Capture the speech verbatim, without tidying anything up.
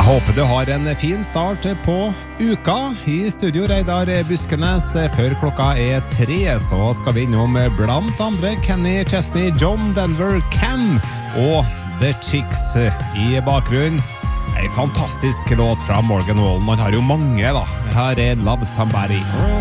Håper du har en fin start på uka. I studio Reidar Buskenes. Før klokka er tre så skal vi innom blant andre Kenny Chesney, John Denver, Cam og The Chicks i bakgrunnen. En fantastisk låt fra Morgan Wallen. Man har jo mange da. Her er Love Somebody.